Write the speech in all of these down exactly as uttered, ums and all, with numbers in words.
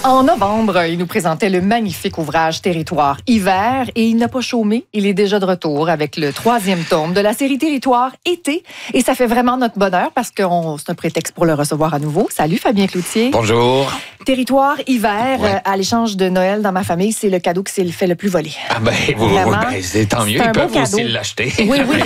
En novembre, il nous présentait le magnifique ouvrage Territoire hiver et il n'a pas chômé. Il est déjà de retour avec le troisième tome de la série Territoire été. Et ça fait vraiment notre bonheur parce que on, c'est un prétexte pour le recevoir à nouveau. Salut Fabien Cloutier. Bonjour. Territoire hiver, Ouais. à l'échange de Noël dans ma famille, c'est le cadeau qui s'est fait le plus voler. Ah ben, vous, Vraiment, ben c'est tant mieux, c'est un ils peuvent beau aussi cadeau. l'acheter. Oui, oui.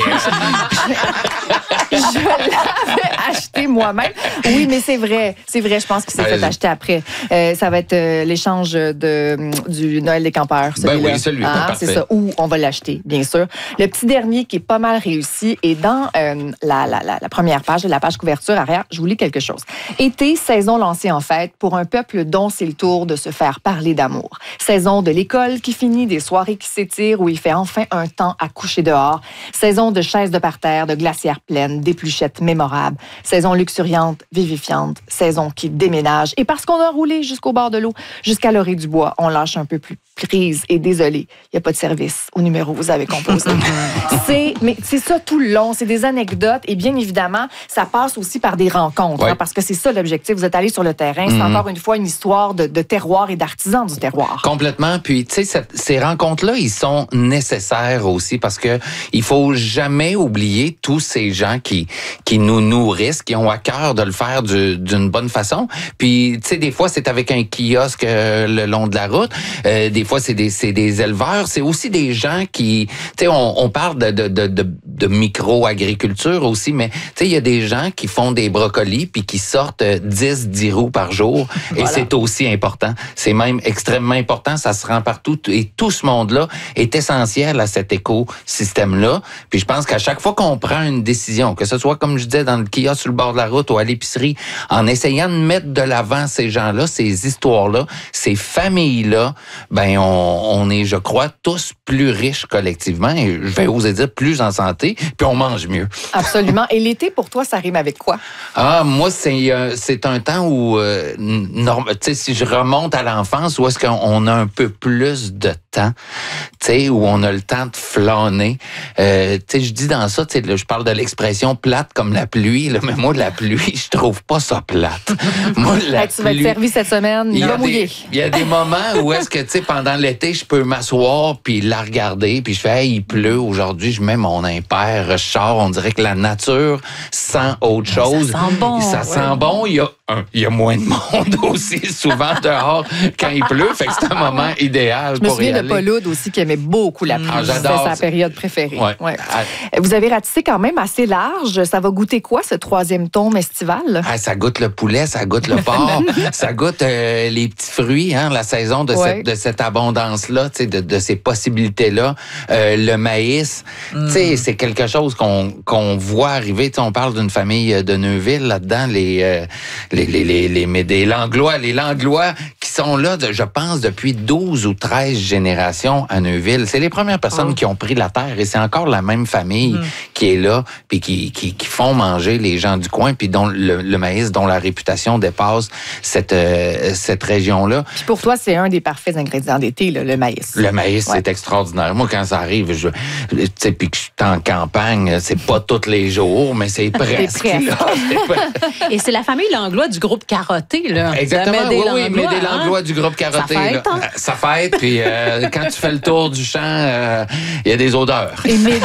Je l'avais acheté moi-même. Oui, mais c'est vrai. C'est vrai, je pense qu'il s'est Allez-y. fait acheter après. Euh, ça va être euh, l'échange de, du Noël des campeurs. Ben celui-là. oui, celui-là, Hein, parfait. c'est ça. Où on va l'acheter, bien sûr. Le petit dernier qui est pas mal réussi est dans euh, la, la, la, la première page, la page couverture arrière. Je vous lis quelque chose. Été, saison lancée en fête pour un peuple dont c'est le tour de se faire parler d'amour. Saison de l'école qui finit, des soirées qui s'étirent où il fait enfin un temps à coucher dehors. Saison de chaises de parterre, de glacières pleines, d'épluchettes mémorables. Saison luxuriante, vivifiante. Saison qui déménage. Et parce qu'on a roulé jusqu'au bord de l'eau, jusqu'à l'orée du bois, on lâche un peu plus prise. Et désolé, il n'y a pas de service au numéro que vous avez composé. c'est, mais c'est ça tout le long. C'est des anecdotes. Et bien évidemment, ça passe aussi par des rencontres. Ouais. Hein, parce que c'est ça l'objectif. Vous êtes allé sur le terrain. C'est Mhm. encore une fois une histoire de, de terroir et d'artisans du terroir. Complètement. Puis, tu sais, cette- ces rencontres-là, ils sont nécessaires aussi parce que il faut jamais oublier tous ces gens qui qui nous nourrissent, qui ont à cœur de le faire du- d'une bonne façon. Puis, tu sais, des fois, c'est avec un kiosque euh, le long de la route. Euh, des fois, c'est des c'est des éleveurs. C'est aussi des gens qui, tu sais, on, on parle de de de, de, de micro-agriculture aussi, mais tu sais, il y a des gens qui font des brocolis puis qui sortent euh, dix, dix roues par jour. Et c'est aussi important. C'est même extrêmement important. Ça se rend partout. Et tout ce monde-là est essentiel à cet écosystème-là. Puis je pense qu'à chaque fois qu'on prend une décision, que ce soit, comme je disais, dans le kiosque sur le bord de la route ou à l'épicerie, en essayant de mettre de l'avant ces gens-là, ces histoires-là, ces familles-là, ben on, on est, je crois, tous plus riches collectivement et je vais oser dire plus en santé, puis on mange mieux. Absolument. Et l'été, pour toi, ça rime avec quoi? Ah, moi, c'est euh, c'est un temps où, euh, norm- tu sais, si je remonte à l'enfance, où est-ce qu'on a un peu plus de temps, tu sais, où on a le temps de flâner. Euh, tu sais, je dis dans ça, tu sais, là, je parle de l'expression plate comme la pluie, là, mais moi, la pluie, je trouve pas ça plate. Moi, la Hey, tu vas être pluie... servi cette semaine. Il Il y, va a mouiller. des, il y a des moments où est-ce que, tu sais, pendant l'été, je peux m'asseoir puis la regarder puis je fais, hey, il pleut aujourd'hui, je mets mon impair, je sors, on dirait que la nature sent autre chose. Ça sent bon. Ça sent ouais. bon. Il y a un, il y a moins de monde aussi souvent dehors quand il pleut, fait que c'est un moment idéal Je me pour y souviens de aller. Paul Oud aussi qui aimait beaucoup la pluie. Ah, C'était j'adore sa ça. période préférée. Ouais. Ouais. Ah, Vous avez ratissé quand même assez large. Ça va goûter quoi, ce troisième tome estival? ah, ça goûte le poulet, ça goûte le porc, ça goûte euh, les petits fruits, hein, la saison de, Ouais. cette, de cette abondance-là, tu sais, de, de ces possibilités-là. Euh, le maïs, tu sais, c'est quelque chose qu'on qu'on voit arriver. Tu sais, on parle d'une famille de Neuville là-dedans, les, euh, les, les, les, les, mais des Langlois, les Langlois qui sont là, de, je pense, depuis douze ou treize générations à Neuville. C'est les premières personnes Oh. qui ont pris la terre et c'est encore la même famille qui est là, puis qui, qui, qui font manger les gens du coin, puis dont le, le maïs, dont la réputation dépasse cette, euh, cette région-là. Puis pour toi, c'est un des parfaits ingrédients d'été, là, le maïs. Le maïs, Ouais. c'est extraordinaire. Moi, quand ça arrive, je, tu sais, puis que je suis en campagne, c'est pas tous les jours, mais c'est presque. presque. là. C'est pas- Et c'est la famille Langlois du groupe Carotté, là. Exactement, De Médée oui, oui, mais des hein? Langlois du groupe Carotté. Ça fête, là. hein? Euh, Ça fête, puis euh, quand tu fais le tour du champ, euh, il y a des odeurs. Et Médée,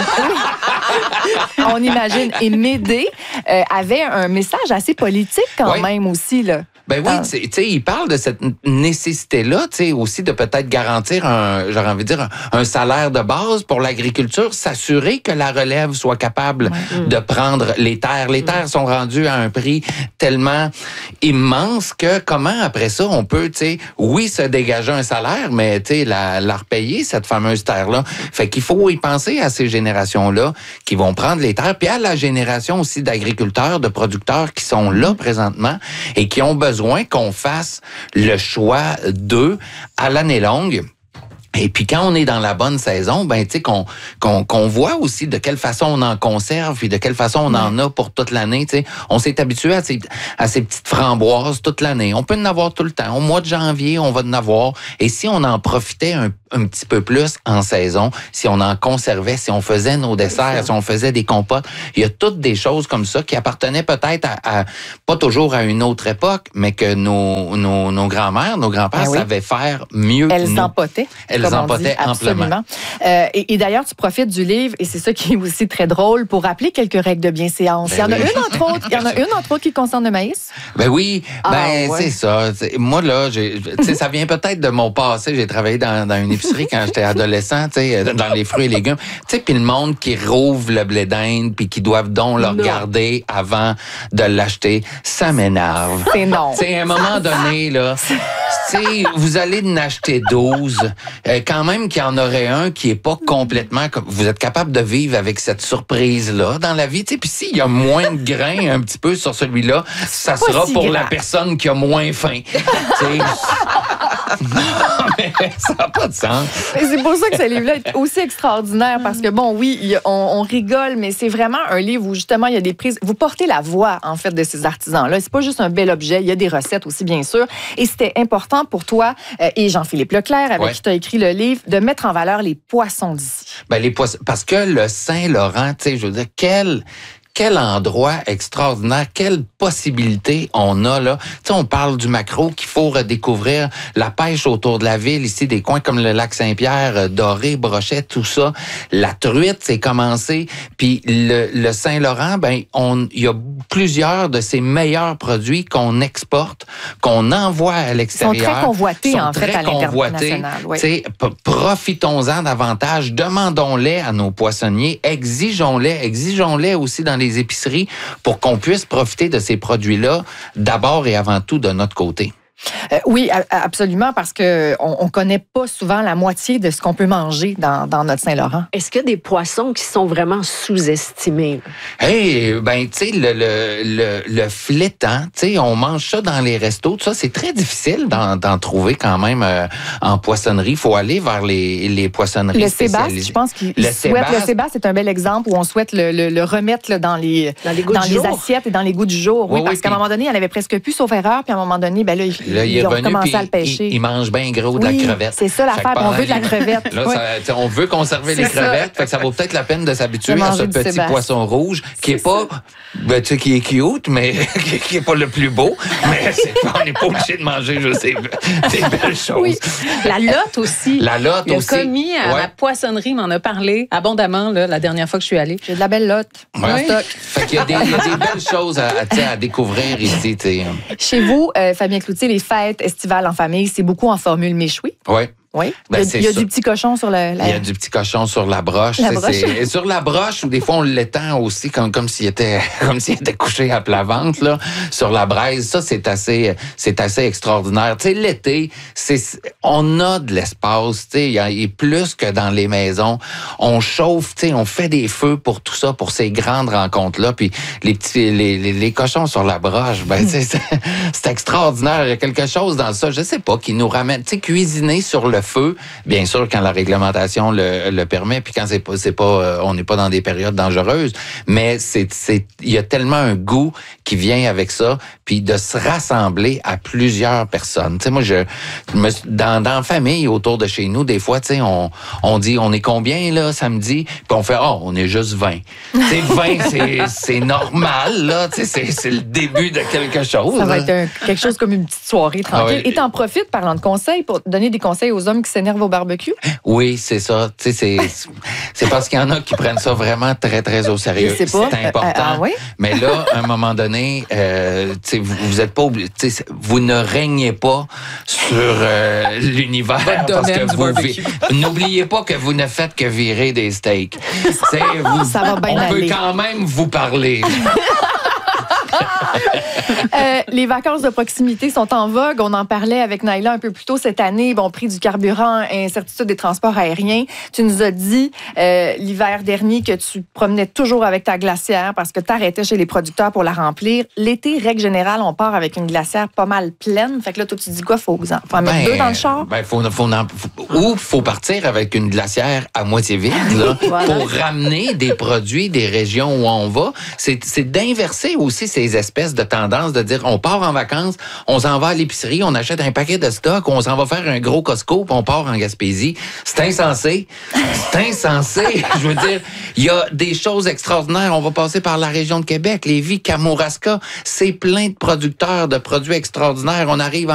on imagine, et Médée euh, avait un message assez politique quand Oui. même aussi, là. Ben oui, Ah. tu sais, tu sais, il parle de cette nécessité-là, tu sais, aussi de peut-être garantir un, j'aurais envie de dire, un, un salaire de base pour l'agriculture, s'assurer que la relève soit capable de prendre les terres. Les terres sont rendues à un prix tellement immense que comment après ça on peut, tu sais, oui, se dégager un salaire, mais tu sais, la, la repayer, cette fameuse terre-là. Fait qu'il faut y penser à ces générations-là qui vont prendre les terres, puis à la génération aussi d'agriculteurs, de producteurs qui sont là présentement et qui ont besoin qu'on fasse le choix d'eux à l'année longue. Et puis quand on est dans la bonne saison, ben tu sais qu'on qu'on qu'on voit aussi de quelle façon on en conserve puis de quelle façon on en a pour toute l'année, tu sais. On s'est habitué à ces à ces petites framboises toute l'année. On peut en avoir tout le temps. Au mois de janvier, on va en avoir et si on en profitait un un petit peu plus en saison, si on en conservait, si on faisait nos desserts, si on faisait des compotes. Il y a toutes des choses comme ça qui appartenaient peut-être à, à pas toujours à une autre époque, mais que nos, nos, nos grands-mères, nos grands-pères ben oui. savaient faire mieux Elles que nous. empotaient. Elles empotaient amplement. Euh, et, et d'ailleurs, tu profites du livre, et c'est ça qui est aussi très drôle, pour rappeler quelques règles de bienséance. Ben il y en a oui. une entre autres, il y en a une entre autres qui concerne le maïs. Ben oui, ben ah, ouais. c'est ça. Moi là, j'ai, ça vient peut-être de mon passé. J'ai travaillé dans, dans une épicerie quand j'étais adolescent, dans les fruits et légumes. Puis le monde qui rouvre le blé d'Inde puis qui doivent donc le regarder avant de l'acheter, ça m'énerve. C'est non. T'sais, à un moment donné, là, t'sais, vous allez en acheter douze. Euh, quand même qu'il y en aurait un qui est pas complètement... Vous êtes capable de vivre avec cette surprise-là dans la vie. Puis s'il y a moins de grains un petit peu sur celui-là, ça sera si pour grave. La personne qui a moins faim. Non, mais ça n'a pas de sens. Et c'est pour ça que ce livre-là est aussi extraordinaire, parce que, bon, oui, on, on rigole, mais c'est vraiment un livre où, justement, il y a des prises... Vous portez la voix, en fait, de ces artisans-là. C'est pas juste un bel objet, il y a des recettes aussi, bien sûr. Et c'était important pour toi, euh, et Jean-Philippe Leclerc, avec ouais. qui tu as écrit le livre, de mettre en valeur les poissons d'ici. Ben, les poissons... Parce que le Saint-Laurent, tu sais, je veux dire, quel... Quel endroit extraordinaire, quelle possibilité on a là. Tu sais, on parle du maquereau qu'il faut redécouvrir, la pêche autour de la ville, ici des coins comme le lac Saint-Pierre, Doré, Brochet, tout ça. La truite, c'est commencé. Puis le, le Saint-Laurent, ben, on, il y a plusieurs de ces meilleurs produits qu'on exporte, qu'on envoie à l'extérieur. Ils sont très convoités, sont en fait, à l'international. Oui. Tu sais, profitons-en davantage, demandons-les à nos poissonniers, exigeons-les, exigeons-les aussi dans les épiceries pour qu'on puisse profiter de ces produits-là d'abord et avant tout de notre côté. Euh, oui, absolument, parce que on, on connaît pas souvent la moitié de ce qu'on peut manger dans, dans notre Saint-Laurent. Est-ce qu'il y a des poissons qui sont vraiment sous-estimés? Hey, ben tu sais le le le, le flétan, tu sais, on mange ça dans les restos, tout ça, c'est très difficile d'en, d'en trouver quand même euh, en poissonnerie. Il faut aller vers les les poissonneries le spécialisées. Sébaste, je pense qu'il le souhaite Sébaste. Le Sébaste, c'est un bel exemple où on souhaite le, le, le remettre là, dans les dans les, dans les assiettes et dans les goûts du jour. Oui, oui parce oui, qu'à un moment donné, il y en avait presque plus sauf erreur, puis à un moment donné, ben là, il Là, il ils est ont revenu, commencé à le pêcher. Il, il mange bien gros de oui, la crevette. C'est ça l'affaire, on veut de la crevette. Là, oui. ça, on veut conserver c'est les ça. crevettes, fait que ça vaut peut-être la peine de s'habituer à ce petit Sébastien. poisson rouge qui est, est pas, ben, tu sais, qui est cute, mais qui est pas le plus beau. Mais c'est, on n'est pas obligé de manger juste des, des belles choses. Oui. La lotte aussi. La lotte aussi. Le commis à ouais. la poissonnerie m'en a parlé abondamment là, la dernière fois que je suis allée. J'ai de la belle lotte. Ouais. Oui. Fait qu'il y a des, il y a des belles choses à, à, à découvrir ici. T'sais. Chez vous, euh, Fabien Cloutier, les fêtes estivales en famille, c'est beaucoup en formule méchoui. Oui. Oui. Ben, il y a, il y a du petit cochon sur le. La... Il y a du petit cochon sur la broche. La c'est, broche. C'est, sur la broche, ou des fois on l'étend aussi comme comme s'il était comme s'il était couché à plat ventre là sur la braise. Ça c'est assez c'est assez extraordinaire. Tu sais l'été, c'est on a de l'espace. Tu sais il y a plus que dans les maisons. On chauffe. Tu sais on fait des feux pour tout ça, pour ces grandes rencontres là. Puis les petits les, les, les cochons sur la broche, ben tu sais c'est, c'est extraordinaire. Il y a quelque chose dans ça. Je sais pas qui nous ramène. Tu sais cuisiner sur le feu, bien sûr quand la réglementation le, le permet, puis quand c'est pas, c'est pas, euh, on n'est pas dans des périodes dangereuses, mais c'est, c'est, il y a tellement un goût qui vient avec ça, puis de se rassembler à plusieurs personnes. Tu sais, moi, je, me, dans, dans la famille autour de chez nous, des fois, tu sais, on, on dit, on est combien là samedi, puis on fait, oh, on est juste vingt. Tu sais, vingt, c'est, c'est normal là, tu sais, c'est, c'est le début de quelque chose. Ça va là. être un, quelque chose comme une petite soirée tranquille. Ah oui. Et t'en profites, parlant de conseils, pour donner des conseils aux hommes qui s'énervent au barbecue? Oui, c'est ça. Tu sais, c'est, c'est parce qu'il y en a qui prennent ça vraiment très, très au sérieux. C'est pas. C'est important. Euh, ah oui? Mais là, à un moment donné, euh, tu sais, vous, vous êtes pas obligé, tu sais, vous ne régnez pas sur euh, l'univers parce que vous vi- n'oubliez pas que vous ne faites que virer des steaks. Tu sais, vous, ça va bien on aller. peut quand même vous parler. euh, les vacances de proximité sont en vogue. On en parlait avec Naïla un peu plus tôt cette année. Bon, prix du carburant, incertitude des transports aériens. Tu nous as dit euh, l'hiver dernier que tu promenais toujours avec ta glacière parce que tu arrêtais chez les producteurs pour la remplir. L'été, règle générale, on part avec une glacière pas mal pleine. Fait que là, toi, tu dis quoi? Faut, faut en mettre ben, deux dans le char? Ben, faut, faut, faut, ou faut partir avec une glacière à moitié vide là, voilà. Pour ramener des produits des régions où on va. C'est, c'est d'inverser aussi ces espèces de tendances de dire, on part en vacances, on s'en va à l'épicerie, on achète un paquet de stock, on s'en va faire un gros Costco, puis on part en Gaspésie. C'est insensé. C'est insensé. Je veux dire, il y a des choses extraordinaires. On va passer par la région de Québec, Lévis, Kamouraska. C'est plein de producteurs de produits extraordinaires. On arrive en